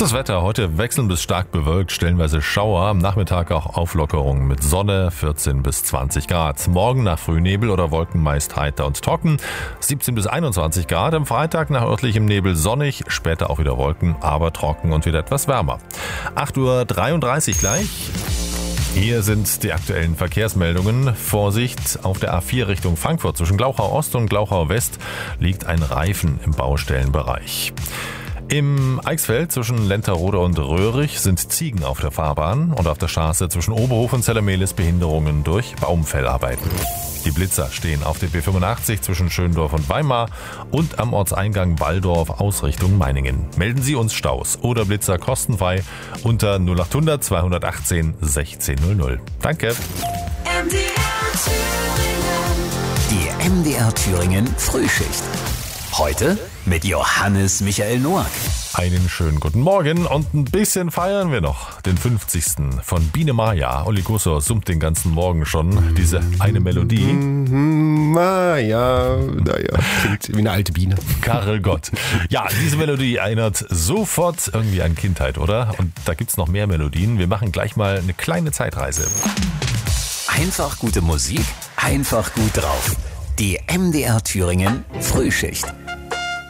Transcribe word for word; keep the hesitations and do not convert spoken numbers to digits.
Das Wetter heute wechselnd bis stark bewölkt, stellenweise Schauer, am Nachmittag auch Auflockerung mit Sonne, vierzehn bis zwanzig Grad. Morgen nach Frühnebel oder Wolken meist heiter und trocken, siebzehn bis einundzwanzig Grad. Am Freitag nach örtlichem Nebel sonnig, später auch wieder Wolken, aber trocken und wieder etwas wärmer. acht Uhr dreiunddreißig gleich. Hier sind die aktuellen Verkehrsmeldungen. Vorsicht, auf der A vier Richtung Frankfurt zwischen Glauchau Ost und Glauchau West liegt ein Reifen im Baustellenbereich. Im Eichsfeld zwischen Lenterode und Röhrig sind Ziegen auf der Fahrbahn und auf der Straße zwischen Oberhof und Zellermehlis Behinderungen durch Baumfellarbeiten. Die Blitzer stehen auf der B fünfundachtzig zwischen Schöndorf und Weimar und am Ortseingang Balldorf Ausrichtung Meiningen. Melden Sie uns Staus oder Blitzer kostenfrei unter null acht hundert zweihundertachtzehn sechzehn null null. Danke. Die M D R Thüringen Frühschicht. Heute mit Johannes Michael Noack. Einen schönen guten Morgen und ein bisschen feiern wir noch. Den fünfzigsten von Biene Maya. Uli Gusser summt den ganzen Morgen schon diese eine Melodie. Maya, naja, klingt wie eine alte Biene. Karel Gott. Ja, diese Melodie erinnert sofort irgendwie an Kindheit, oder? Und da gibt's noch mehr Melodien. Wir machen gleich mal eine kleine Zeitreise. Einfach gute Musik, einfach gut drauf. Die M D R Thüringen Frühschicht.